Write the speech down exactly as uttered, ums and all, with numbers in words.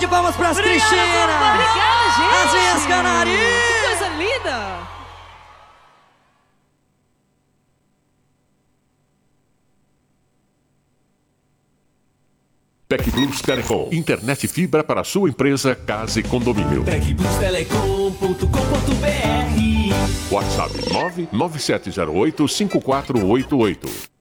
De palmas pras Cristina! Obrigada, gente! As minhas canarinhas! Que coisa linda! TecPlus Telecom. Internet fibra para sua empresa, casa e condomínio. tec plus telecom ponto com ponto br. WhatsApp nove nove sete zero oito cinco quatro oito oito.